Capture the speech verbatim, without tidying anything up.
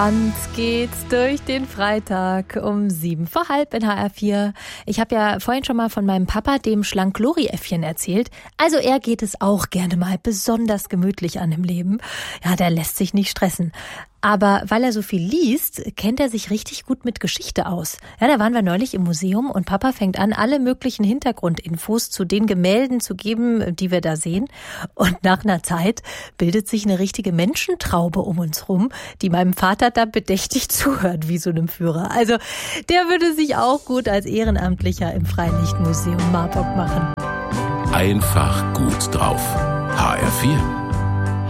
Und geht's durch den Freitag um sieben vor halb in H R vier. Ich habe ja vorhin schon mal von meinem Papa, dem Schlank-Lori-Äffchen, erzählt. Also er geht es auch gerne mal besonders gemütlich an im Leben. Ja, der lässt sich nicht stressen. Aber weil er so viel liest, kennt er sich richtig gut mit Geschichte aus. Ja, da waren wir neulich im Museum und Papa fängt an, alle möglichen Hintergrundinfos zu den Gemälden zu geben, die wir da sehen. Und nach einer Zeit bildet sich eine richtige Menschentraube um uns rum, die meinem Vater da bedächtig zuhört, wie so einem Führer. Also der würde sich auch gut als Ehrenamtlicher im Freilichtmuseum Marburg machen. Einfach gut drauf. H R vier